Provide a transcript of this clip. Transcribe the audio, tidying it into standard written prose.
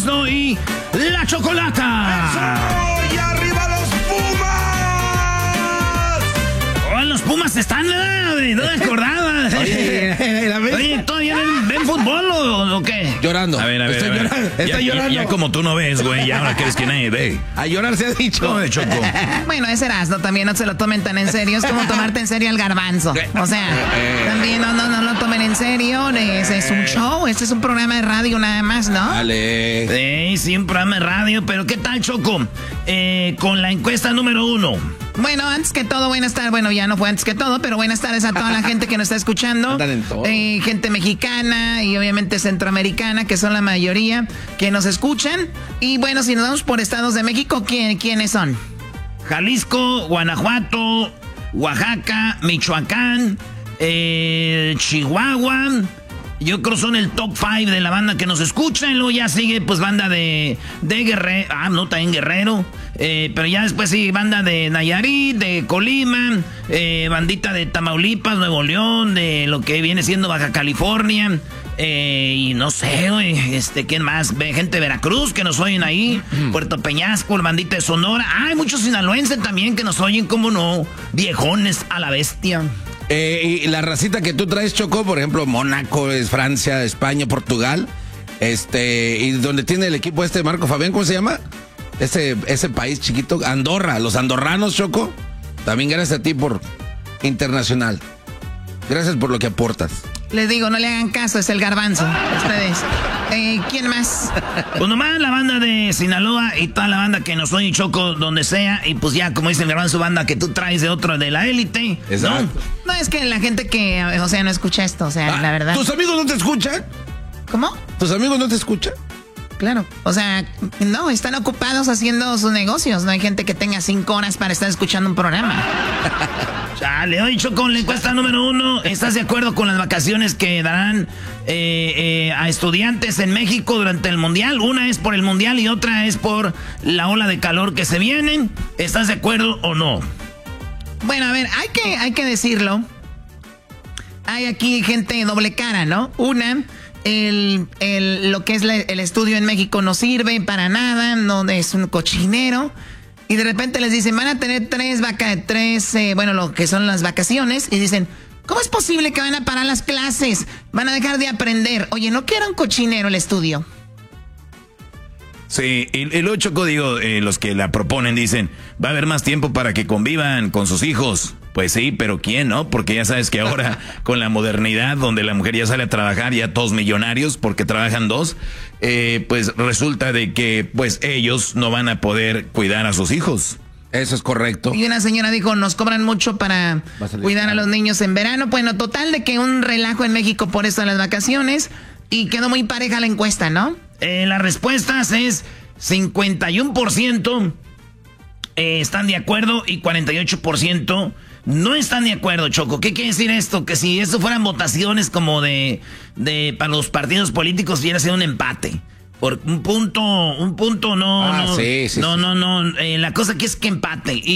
Erasmo y la Chocolata. ¡Eso! ¡Y arriba los Pumas! Oh, los Pumas están, ¿verdad? No me acordaba. Oye, ¿todavía ven fútbol o qué? Llorando. A ver. Está llorando. Ya como tú no ves, güey, ya ahora crees que nadie ve. A llorar se ha dicho. No, de Choco. Bueno, es Erasmo, también no se lo tomen tan en serio. Es como tomarte en serio al garbanzo. O sea, también no lo tomen en serio. Es un show, este es un programa de radio nada más, ¿no? Dale. Sí, un programa de radio, pero ¿qué tal, Choco? Con la encuesta número 1. Bueno, antes que todo, buenas tardes. Bueno, ya no fue antes que todo, pero buenas tardes a toda la gente que nos está escuchando. Andan en todo. Gente mexicana y obviamente centroamericana, que son la mayoría que nos escuchan. Y bueno, si nos vamos por estados de México, ¿quiénes son? Jalisco, Guanajuato, Oaxaca, Michoacán, Chihuahua. Yo creo son el top 5 de la banda que nos escucha. Y luego ya sigue, pues, banda de Guerrero. Ah, no, también Guerrero. Pero ya después sigue banda de Nayarit, de Colima, bandita de Tamaulipas, Nuevo León, de lo que viene siendo Baja California. Y no sé, ¿quién más? Gente de Veracruz que nos oyen ahí. Puerto Peñasco, bandita de Sonora. Hay muchos sinaloenses también que nos oyen, como no, viejones a la bestia. Y la racita que tú traes, Choco, por ejemplo, Mónaco, es Francia, España, Portugal, y donde tiene el equipo Marco Fabián, ¿cómo se llama? Ese país chiquito, Andorra, los andorranos, Choco, también gracias a ti por internacional. Gracias por lo que aportas. Les digo, no le hagan caso, es el garbanzo. Ustedes. ¿Quién más? Pues nomás la banda de Sinaloa y toda la banda que nos oye, Choco, donde sea. Y pues ya, como dice el garbanzo, banda que tú traes de otro de la élite. Exacto. No, es que la gente que, o sea, no escucha esto, o sea, la verdad. ¿Tus amigos no te escuchan? ¿Cómo? ¿Tus amigos no te escuchan? Claro, o sea, no, están ocupados haciendo sus negocios. No hay gente que tenga 5 horas para estar escuchando un programa. Chale, oye, Choco, la encuesta número 1. ¿Estás de acuerdo con las vacaciones que darán a estudiantes en México durante el Mundial? Una es por el Mundial y otra es por la ola de calor que se viene. ¿Estás de acuerdo o no? Bueno, a ver, hay que decirlo. Hay aquí gente de doble cara, ¿no? Una... lo que es el estudio en México no sirve para nada, no es un cochinero. Y de repente les dicen, van a tener lo que son las vacaciones. Y dicen, ¿cómo es posible que van a parar las clases? Van a dejar de aprender. Oye, ¿no que era un cochinero el estudio? Sí, y luego, Choco, digo, los que la proponen dicen, va a haber más tiempo para que convivan con sus hijos. Pues sí, pero ¿quién, no? Porque ya sabes que ahora con la modernidad, donde la mujer ya sale a trabajar, ya todos millonarios porque trabajan 2, pues resulta de que pues ellos no van a poder cuidar a sus hijos. Eso es correcto. Y una señora dijo, nos cobran mucho para cuidar a los niños en verano. Bueno, total de que un relajo en México por eso de las vacaciones. Y quedó muy pareja la encuesta, ¿no? Las respuestas es 51% están de acuerdo y 48% no están de acuerdo, Choco. ¿Qué quiere decir esto? Que si esto fueran votaciones como de para los partidos políticos, hubiera sido un empate. Por un punto no. Sí. No. La cosa aquí es que empate.